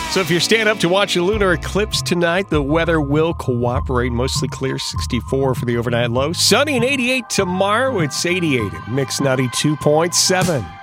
So if you're staying up to watch a lunar eclipse tonight, the weather will cooperate. Mostly clear, 64 for the overnight low. Sunny and 88 tomorrow. It's 88 at Mix 92.7.